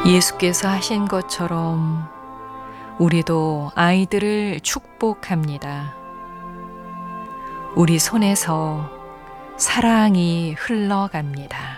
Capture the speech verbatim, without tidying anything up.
예수께서 하신 것처럼 우리도 아이들을 축복합니다. 우리 손에서 사랑이 흘러갑니다.